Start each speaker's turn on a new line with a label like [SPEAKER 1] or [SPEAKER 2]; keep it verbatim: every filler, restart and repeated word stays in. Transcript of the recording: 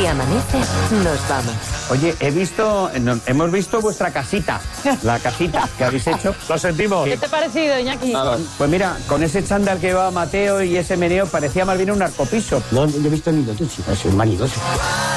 [SPEAKER 1] amanece, nos vamos.
[SPEAKER 2] Oye, he visto, no, hemos visto vuestra casita, la casita que habéis hecho.
[SPEAKER 3] Lo sentimos.
[SPEAKER 4] ¿Qué te ha parecido, Iñaki?
[SPEAKER 2] Pues mira, con ese chándal que llevaba Mateo y ese meneo parecía más bien un arcopiso.
[SPEAKER 5] No, no he visto ni lo tuyo, es un manidoso.